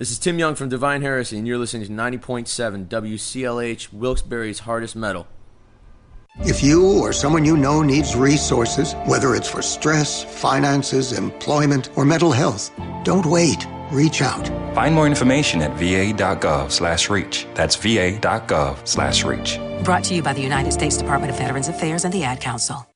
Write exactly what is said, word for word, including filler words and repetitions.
This is Tim Young from Divine Heresy, and you're listening to ninety point seven W C L H, Wilkes-Barre's hardest metal. If you or someone you know needs resources, whether it's for stress, finances, employment, or mental health, don't wait. Reach out. Find more information at va.gov slash reach. That's va.gov slash reach. Brought to you by the United States Department of Veterans Affairs and the Ad Council.